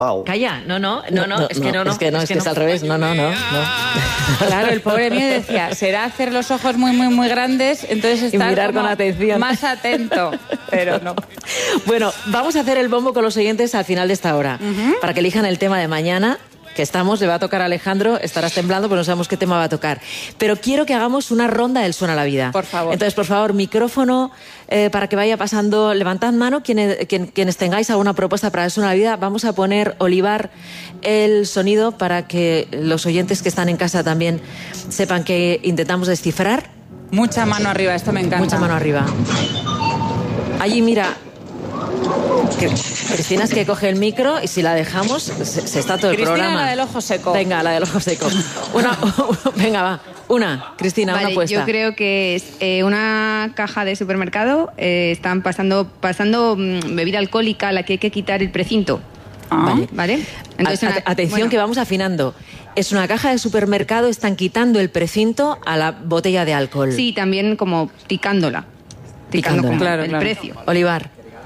Wow. Calla, no, es que es al revés, no. Claro, el pobre mío decía, será hacer los ojos muy, muy, muy grandes, entonces estar y mirar con atención. Más atento, pero no. Bueno, vamos a hacer el bombo con los oyentes al final de esta hora, para que elijan el tema de mañana, que le va a tocar a Alejandro, estarás temblando, pero no sabemos qué tema va a tocar. Pero quiero que hagamos una ronda del Suena la Vida. Por favor. Entonces, por favor, micrófono para que vaya pasando, levantad mano quienes tengáis alguna propuesta para el Suena la Vida. Vamos a poner, Olivar, el sonido para que los oyentes que están en casa también sepan que intentamos descifrar. Mucha mano arriba, esto me encanta. Mucha mano arriba. Allí, mira... Cristina es que coge el micro y si la dejamos se está todo el programa. Cristina, la del ojo seco. Venga, la del ojo seco. Venga, va. Cristina, vale, una apuesta. Yo creo que es una caja de supermercado. Están pasando bebida alcohólica a la que hay que quitar el precinto. ¿Vale? Entonces, atención, que vamos afinando. Es una caja de supermercado, están quitando el precinto a la botella de alcohol. Sí, también como picándola. Picando como claro. precio. Olivar.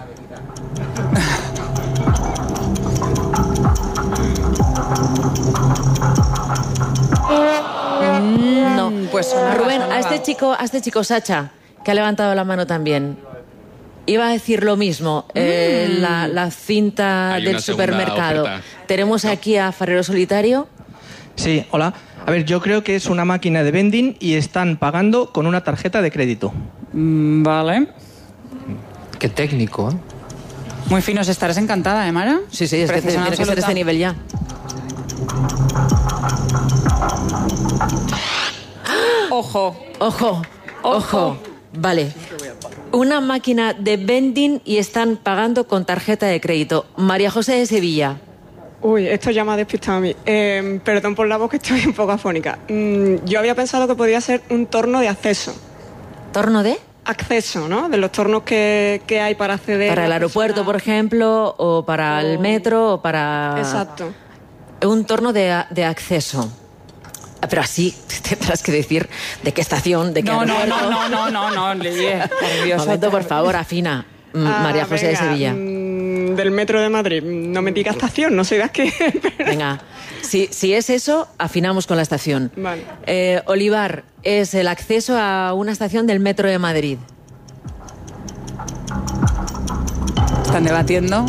No. Pues sonaba, Rubén, sonaba. a este chico Sacha, que ha levantado la mano también. Iba a decir lo mismo, la cinta del supermercado. Oferta. Tenemos aquí a Farero Solitario. Sí, hola. A ver, yo creo que es una máquina de vending y están pagando con una tarjeta de crédito. Vale. Qué técnico, ¿eh? Muy finos, estarás encantada, ¿eh, Mara? Sí, es que tiene que ser este nivel ya. Ojo. Vale. Una máquina de vending y están pagando con tarjeta de crédito. María José de Sevilla. Uy, esto ya me ha despistado a mí. Perdón por la voz, que estoy un poco afónica. Yo había pensado que podía ser un torno de acceso. ¿Torno de? Acceso, ¿no? De los tornos que hay para acceder. Para el aeropuerto, por ejemplo, o para el metro, o para... Exacto. Un torno de acceso. Pero así tendrás que decir de qué estación, de qué aeropuerto. No, Lidia. Un momento, por favor, afina. María José de Sevilla. Del metro de Madrid. No me diga estación, no sé de qué. Venga, si es eso, afinamos con la estación. Vale. Olivar, es el acceso a una estación del metro de Madrid. Están debatiendo.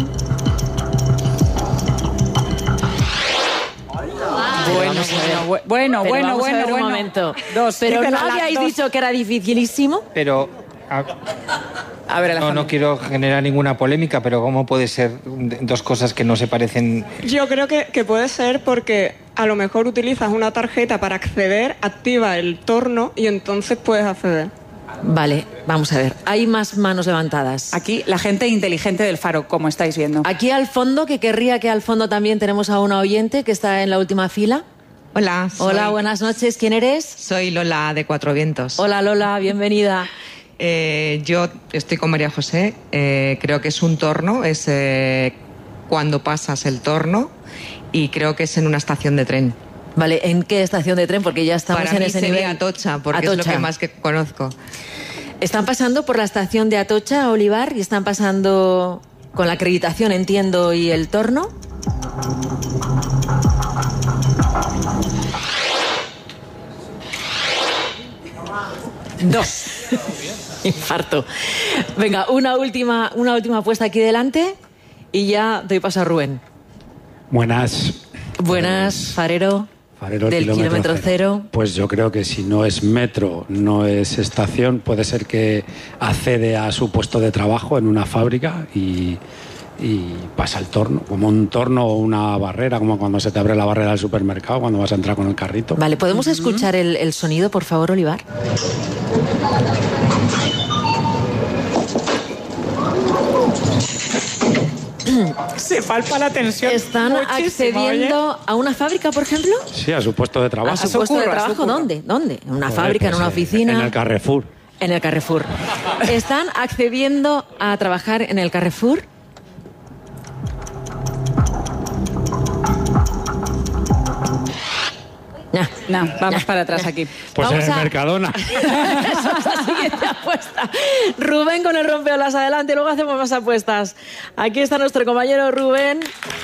Bueno. Un momento. Pero no habíais dicho que era dificilísimo. Pero... A ver, Alejandro. No quiero generar ninguna polémica, pero ¿cómo puede ser dos cosas que no se parecen? Yo creo que puede ser porque a lo mejor utilizas una tarjeta para acceder, activa el torno y entonces puedes acceder. Vale, vamos a ver. Hay más manos levantadas. Aquí la gente inteligente del Faro, como estáis viendo. Aquí al fondo, que querría que al fondo también tenemos a una oyente que está en la última fila. Hola. Hola, buenas noches. ¿Quién eres? Soy Lola de Cuatro Vientos. Hola, Lola, bienvenida. Yo estoy con María José. Creo que es un torno, es cuando pasas el torno, y creo que es en una estación de tren. Vale, ¿en qué estación de tren? Porque ya estamos Para en mí ese sería nivel. Atocha, porque Atocha. es lo que más que conozco. Están pasando por la estación de Atocha, Olivar, y están pasando con la acreditación, entiendo, y el torno. Dos. Infarto. Venga, una última apuesta aquí delante y ya doy paso a Rubén. Buenas, Farero. Del kilómetro cero. Pues yo creo que si no es metro, no es estación, puede ser que accede a su puesto de trabajo en una fábrica y pasa el torno, como un torno o una barrera, como cuando se te abre la barrera del supermercado cuando vas a entrar con el carrito. Vale, ¿podemos escuchar el sonido, por favor, Olivar? Se palpa la tensión. ¿Están accediendo a una fábrica, por ejemplo? Sí, a su puesto de trabajo. ¿A su puesto de trabajo? ¿Dónde? ¿En una fábrica, en una oficina? En el Carrefour. En el Carrefour. ¿Están accediendo a trabajar en el Carrefour? No, vamos para atrás aquí. Pues Vamos en el a- Mercadona. Esa es la siguiente apuesta. Rubén con el rompeolas adelante, luego hacemos más apuestas. Aquí está nuestro compañero Rubén.